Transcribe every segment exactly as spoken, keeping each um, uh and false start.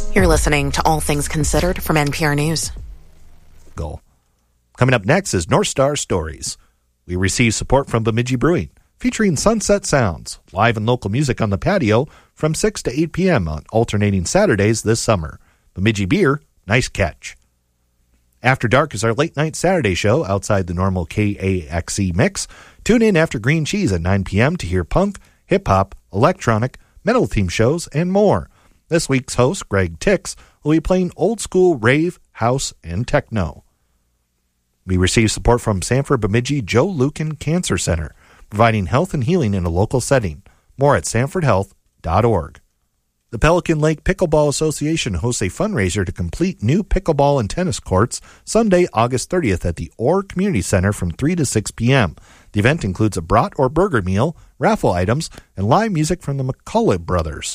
You're listening to All Things Considered from N P R News. Goal. Coming up next is North Star Stories. We receive support from Bemidji Brewing, featuring Sunset Sounds, live and local music on the patio from six to eight p.m. on alternating Saturdays this summer. Bemidji Beer, nice catch. After Dark is our late-night Saturday show outside the normal K A X E mix. Tune in after Green Cheese at nine p.m. to hear punk, hip-hop, electronic, metal theme shows, and more. This week's host, Greg Tix, will be playing old-school rave, house, and techno. We receive support from Sanford Bemidji Joe Lucan Cancer Center, providing health and healing in a local setting. More at sanford health dot org. The Pelican Lake Pickleball Association hosts a fundraiser to complete new pickleball and tennis courts Sunday, August thirtieth at the Orr Community Center from three to six p.m. The event includes a brat or burger meal, raffle items, and live music from the McCullough brothers.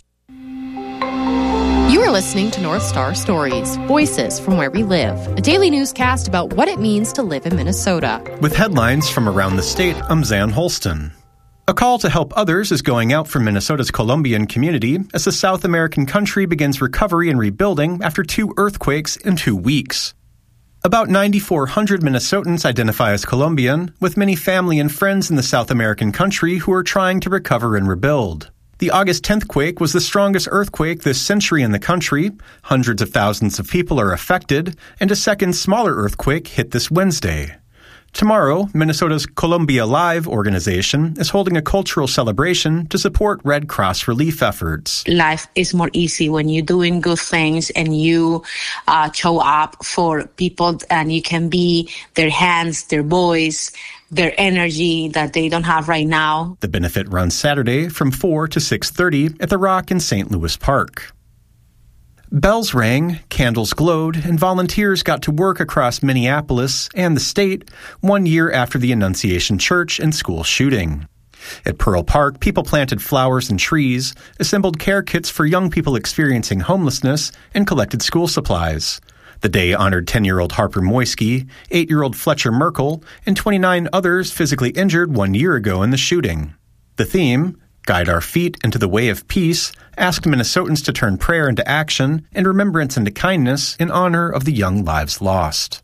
You are listening to North Star Stories, Voices from Where We Live, a daily newscast about what it means to live in Minnesota. With headlines from around the state, I'm Zan Holston. A call to help others is going out from Minnesota's Columbian community as the South American country begins recovery and rebuilding after two earthquakes in two weeks. About nine thousand four hundred Minnesotans identify as Colombian, with many family and friends in the South American country who are trying to recover and rebuild. The August tenth quake was the strongest earthquake this century in the country. Hundreds of thousands of people are affected, and a second smaller earthquake hit this Wednesday. Tomorrow, Minnesota's Colombia Live organization is holding a cultural celebration to support Red Cross relief efforts. Life is more easy when you're doing good things and you uh, show up for people and you can be their hands, their voice, their energy that they don't have right now. The benefit runs Saturday from four to six thirty at the Rock in Saint Louis Park. Bells rang, candles glowed, and volunteers got to work across Minneapolis and the state one year after the Annunciation Church and school shooting. At Pearl Park, people planted flowers and trees, assembled care kits for young people experiencing homelessness, and collected school supplies. The day honored ten-year-old Harper Moisky, eight-year-old Fletcher Merkel, and twenty-nine others physically injured one year ago in the shooting. The theme, Guide Our Feet into the Way of Peace, asked Minnesotans to turn prayer into action and remembrance into kindness in honor of the young lives lost.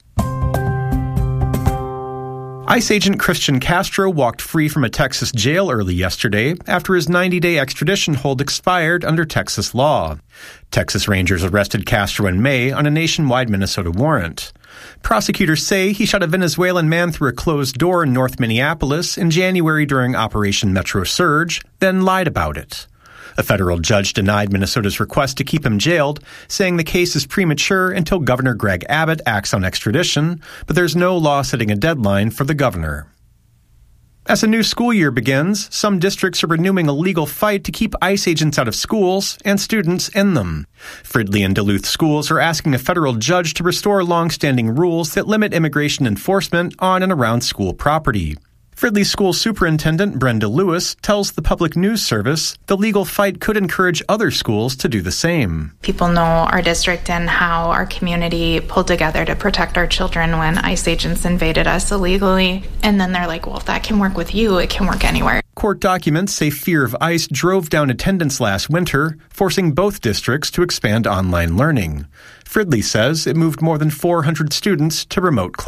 ICE agent Christian Castro walked free from a Texas jail early yesterday after his ninety-day extradition hold expired under Texas law. Texas Rangers arrested Castro in May on a nationwide Minnesota warrant. Prosecutors say he shot a Venezuelan man through a closed door in North Minneapolis in January during Operation Metro Surge, then lied about it. A federal judge denied Minnesota's request to keep him jailed, saying the case is premature until Governor Greg Abbott acts on extradition, but there's no law setting a deadline for the governor. As the new school year begins, some districts are renewing a legal fight to keep ICE agents out of schools and students in them. Fridley and Duluth schools are asking a federal judge to restore long-standing rules that limit immigration enforcement on and around school property. Fridley School Superintendent Brenda Lewis tells the Public News Service the legal fight could encourage other schools to do the same. People know our district and how our community pulled together to protect our children when ICE agents invaded us illegally. And then they're like, well, if that can work with you, it can work anywhere. Court documents say fear of ICE drove down attendance last winter, forcing both districts to expand online learning. Fridley says it moved more than four hundred students to remote classes.